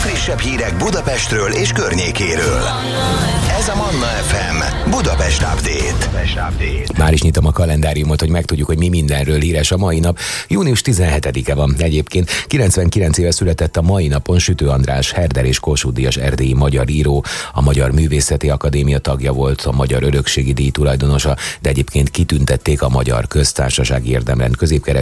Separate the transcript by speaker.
Speaker 1: legfrissebb hírek Budapestről és környékéről. Ez a Manna FM Budapest Update.
Speaker 2: Már is nyitom a kalendáriumot, hogy megtudjuk, hogy mi mindenről híres a mai nap. Június 17-e van egyébként. 99 éve született a mai napon Sütő András, Herder és Kossuth-díjas erdélyi magyar író. A Magyar Művészeti Akadémia tagja volt, a Magyar Örökségi Díj tulajdonosa, de egyébként kitüntették a Magyar Köztársasági Érdemrend középkereszt